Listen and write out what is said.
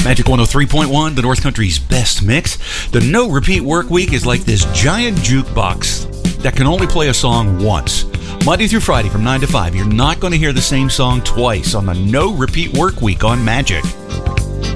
Magic 103.1, the North Country's best mix. The No Repeat Work Week is like this giant jukebox that can only play a song once. Monday through Friday from 9 to 5, you're not going to hear the same song twice on the No Repeat Work Week on Magic.